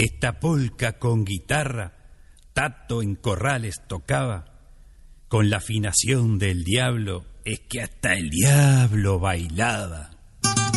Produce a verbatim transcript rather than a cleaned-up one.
Esta polca con guitarra, Tato en corrales tocaba, con la afinación del diablo, es que hasta el diablo bailaba.